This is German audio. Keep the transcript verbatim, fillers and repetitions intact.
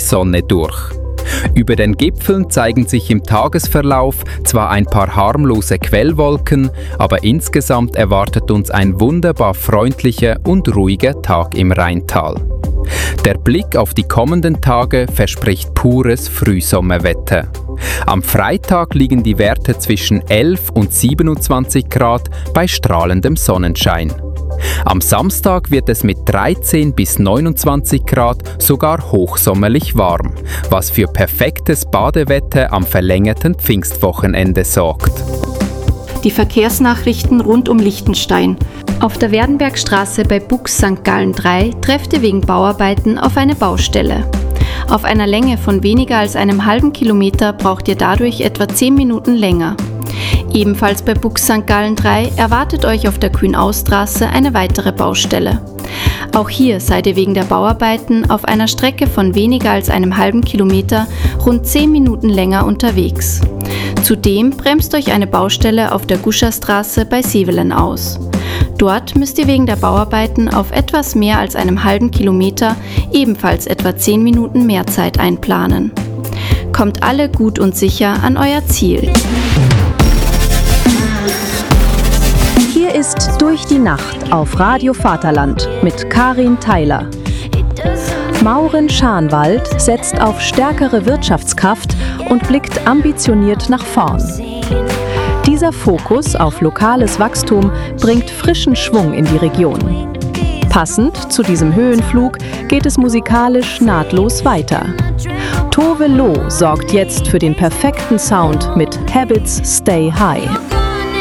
Sonne durch. Über den Gipfeln zeigen sich im Tagesverlauf zwar ein paar harmlose Quellwolken, aber insgesamt erwartet uns ein wunderbar freundlicher und ruhiger Tag im Rheintal. Der Blick auf die kommenden Tage verspricht pures Frühsommerwetter. Am Freitag liegen die Werte zwischen elf und siebenundzwanzig Grad bei strahlendem Sonnenschein. Am Samstag wird es mit dreizehn bis neunundzwanzig Grad sogar hochsommerlich warm, was für perfektes Badewetter am verlängerten Pfingstwochenende sorgt. Die Verkehrsnachrichten rund um Liechtenstein. Auf der Werdenbergstraße bei Bux Sankt Gallen drei trefft ihr wegen Bauarbeiten auf eine Baustelle. Auf einer Länge von weniger als einem halben Kilometer braucht ihr dadurch etwa zehn Minuten länger. Ebenfalls bei Bux Sankt Gallen drei erwartet euch auf der Kühnausstraße eine weitere Baustelle. Auch hier seid ihr wegen der Bauarbeiten auf einer Strecke von weniger als einem halben Kilometer rund zehn Minuten länger unterwegs. Zudem bremst euch eine Baustelle auf der Guscherstraße bei Sevelen aus. Dort müsst ihr wegen der Bauarbeiten auf etwas mehr als einem halben Kilometer ebenfalls etwa zehn Minuten mehr Zeit einplanen. Kommt alle gut und sicher an euer Ziel. Hier ist Durch die Nacht auf Radio Vaterland mit Karin Theiler. Mauren Scharnwald setzt auf stärkere Wirtschaftskraft und blickt ambitioniert nach vorn. Dieser Fokus auf lokales Wachstum bringt frischen Schwung in die Region. Passend zu diesem Höhenflug geht es musikalisch nahtlos weiter. Tove Lo sorgt jetzt für den perfekten Sound mit Habits Stay High.